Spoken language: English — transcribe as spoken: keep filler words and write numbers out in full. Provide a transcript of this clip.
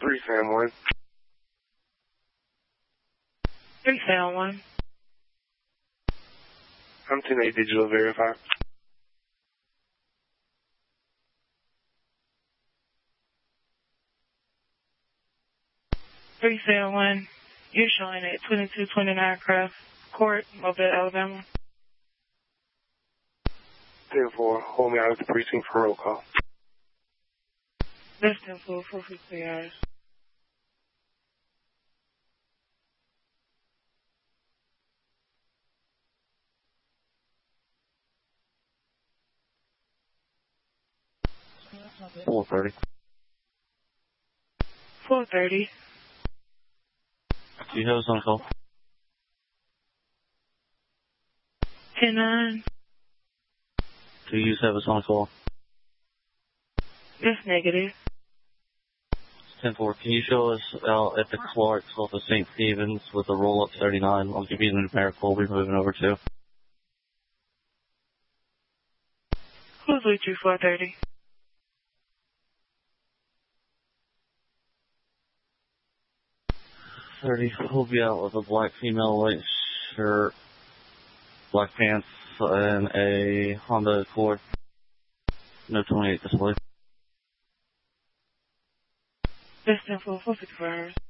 three Sam one. three Sam one. I'm ten eight Digital Verify. three Sam one. You're showing at twenty-two twenty-nine Craft Court, Mobile, Alabama. ten four. Hold me out at the precinct for roll call. That's ten four, four fifty hours. four thirty. four thirty. Do you have us on call? ten nine. Do you have us on call? That's negative. ten four. Can you show us out at the Clark's off of Saint Stephen's with a roll-up thirty-nine? I'll give you the numerical we'll be moving over to. Who's with you, four thirty? thirty. We'll be out with a black female, white shirt, black pants, and a Honda Accord. No twenty-eight display. That's ten four, four fifty-four hours.